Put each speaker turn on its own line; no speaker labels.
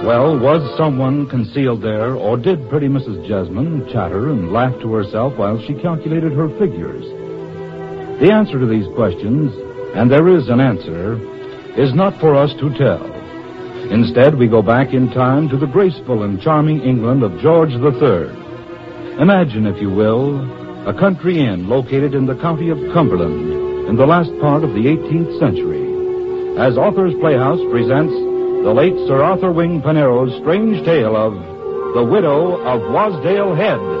Well, was someone concealed there, or did pretty Mrs. Jesmond chatter and laugh to herself while she calculated her figures? The answer to these questions, and there is an answer, is not for us to tell. Instead, we go back in time to the graceful and charming England of George III. Imagine, if you will, a country inn located in the county of Cumberland in the last part of the 18th century. As Author's Playhouse presents the late Sir Arthur Wing Panero's strange tale of The Widow of Wasdale Head.